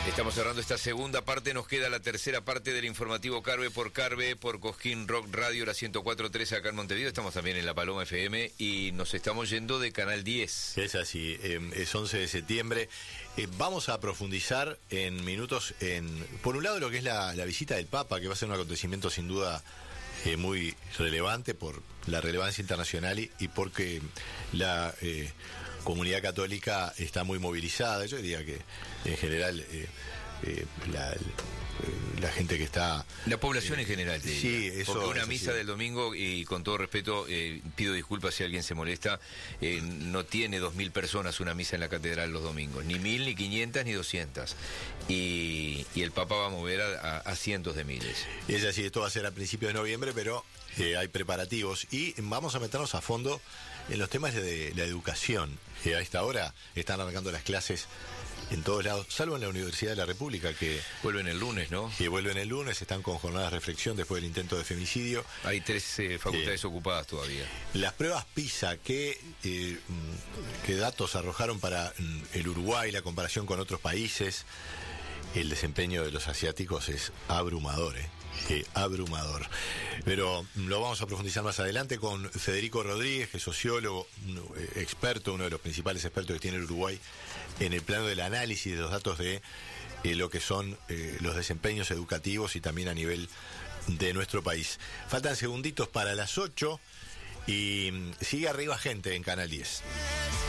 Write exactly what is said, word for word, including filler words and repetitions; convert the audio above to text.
Estamos cerrando esta segunda parte, nos queda la tercera parte del informativo Carve por Carve, por Cosquín Rock Radio, la ciento cuatro punto tres acá en Montevideo. Estamos también en La Paloma F M y nos estamos yendo de Canal diez. Es así, eh, es once de septiembre. Eh, vamos a profundizar en minutos en, por un lado, lo que es la, la visita del Papa, que va a ser un acontecimiento sin duda eh, muy relevante por la relevancia internacional y, y porque la eh, comunidad católica está muy movilizada. Yo diría que en general eh, eh, la, la gente que está... La población eh, en general, te sí, diría. eso, Porque una eso misa sí. del domingo, y con todo respeto, eh, pido disculpas si alguien se molesta, eh, no tiene dos mil personas una misa en la catedral los domingos, ni mil, ni quinientas, ni doscientas. Y, y el Papa va a mover a, a, a cientos de miles. Es así, esto va a ser a principios de noviembre, pero eh, hay preparativos y vamos a meternos a fondo en los temas de la educación. Eh, a esta hora están arrancando las clases en todos lados, salvo en la Universidad de la República, que Vuelven el lunes, ¿no? que vuelven el lunes, están con jornadas de reflexión después del intento de femicidio. Hay tres eh, facultades Eh, ocupadas todavía. Las pruebas PISA, ¿qué, eh, qué datos arrojaron para mm, el Uruguay, la comparación con otros países? El desempeño de los asiáticos es abrumador, ¿eh? Eh, abrumador. Pero lo vamos a profundizar más adelante con Federico Rodríguez, que es sociólogo, un, eh, experto, uno de los principales expertos que tiene el Uruguay en el plano del análisis de los datos de eh, lo que son eh, los desempeños educativos y también a nivel de nuestro país. Faltan segunditos para las ocho y mm, sigue arriba gente en Canal diez.